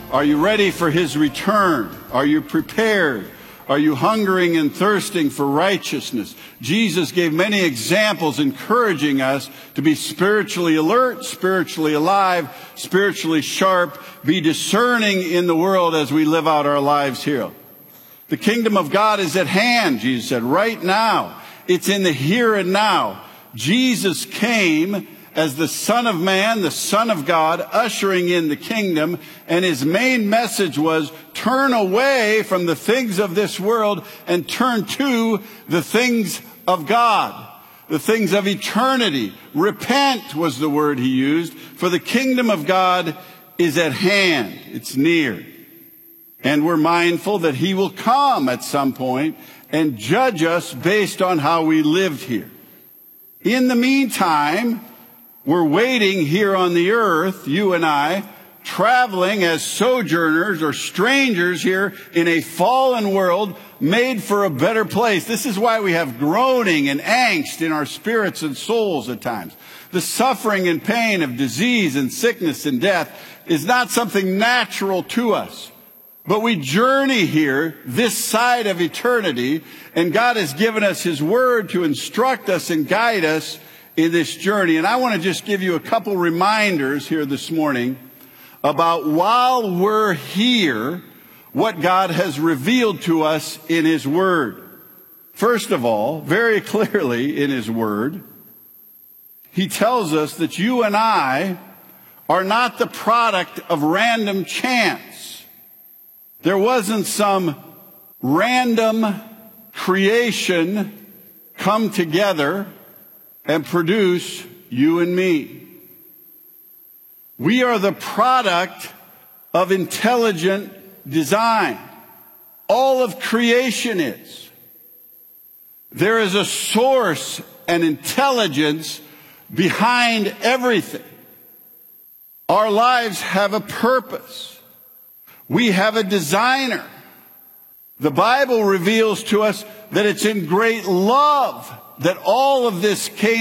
Are you ready for his return? Are you prepared? Are you hungering and thirsting for righteousness? Jesus gave many examples encouraging us to be spiritually alert, spiritually alive, spiritually sharp, be discerning in the world as we live out our lives here. The kingdom of God is at hand, Jesus said, right now. It's in the here and now. Jesus came as the Son of Man, the Son of God, ushering in the kingdom. And his main message was, turn away from the things of this world and turn to the things of God, the things of eternity. Repent was the word he used, for the kingdom of God is at hand. It's near. And we're mindful that he will come at some point and judge us based on how we lived here. In the meantime, we're waiting here on the earth, you and I, traveling as sojourners or strangers here in a fallen world made for a better place. This is why we have groaning and angst in our spirits and souls at times. The suffering and pain of disease and sickness and death is not something natural to us. But we journey here this side of eternity, and God has given us his word to instruct us and guide us in this journey. And I want to just give you a couple reminders here this morning about, while we're here, what God has revealed to us in his word. First of all, very clearly in his word, he tells us that you and I are not the product of random chance. There wasn't some random creation come together and produce you and me. We are the product of intelligent design. All of creation is. There is a source and intelligence behind everything. Our lives have a purpose. We have a designer. The Bible reveals to us that it's in great love that all of this came